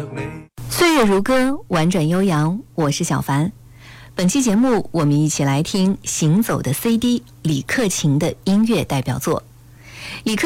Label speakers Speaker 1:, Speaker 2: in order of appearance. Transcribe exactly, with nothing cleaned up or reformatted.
Speaker 1: 岁月如歌，婉转悠扬，我是小凡。本期节目我们一起来听行走的 C D 李克勤的音乐代表作。李克